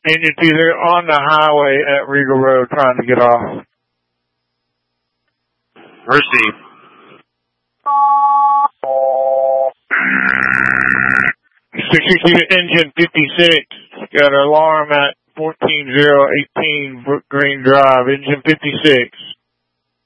And it's either on the highway at Regal Road trying to get off. Receive. Engine 56. Got an alarm at 14018 Brook Green Drive. Engine 56.